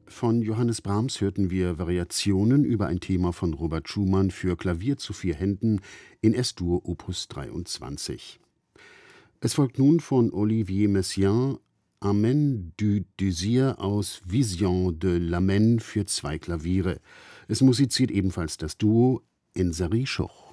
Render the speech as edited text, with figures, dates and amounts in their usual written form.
Von Johannes Brahms hörten wir Variationen über ein Thema von Robert Schumann für Klavier zu 4 Händen in S-Dur Opus 23. Es folgt nun von Olivier Messiaen Amène du Désir aus Vision de l'Amène für 2 Klaviere. Es musiziert ebenfalls das Duo Ensari Schoch.